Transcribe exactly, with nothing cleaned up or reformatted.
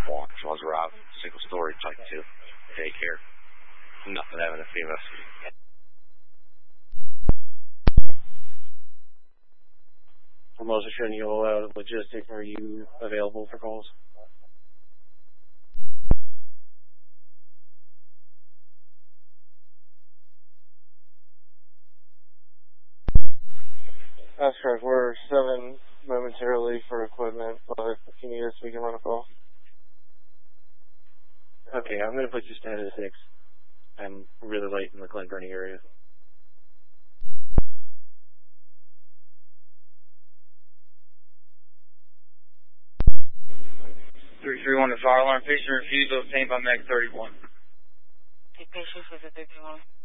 one. Charles Rob, single story, type two. Daycare. Nothing having a female. From Ocean, you'll uh, logistic. Are you available for calls? That's correct. We're seven momentarily for equipment, but if you need us, we can run a call. Okay, I'm going to put you status six. I'm really late in the Glen Burnie area. three three one to fire alarm. Patient refused to obtain by Meg thirty-one. Take patients with a thirty-one.